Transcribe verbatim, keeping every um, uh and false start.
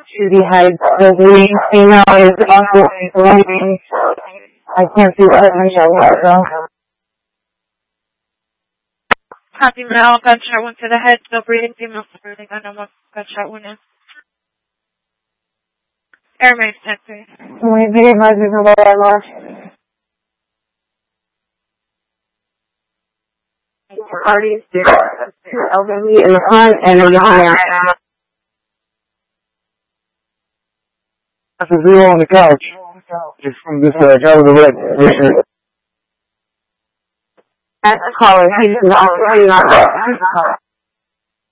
Judy Hyde, the leading female, is also leading. I can't see what Michelle was, though. Copy, male, gunshot wound to the head, still breathing, female supporting gun, one gunshot wound in. Air main center. We very much about our loss. Parties, two elderly in the front and a young man. That's a zero on the couch. Just from this uh, guy with the red shirt. That's the caller. He's not. He's not.